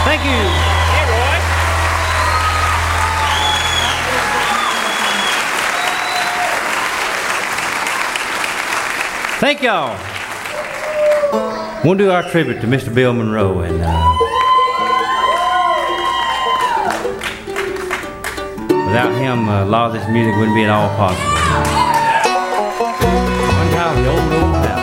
Thank you. Hey, Roy. Thank y'all. We'll do our tribute to Mr. Bill Monroe, and without him, a lot of this music wouldn't be at all possible. One time, the old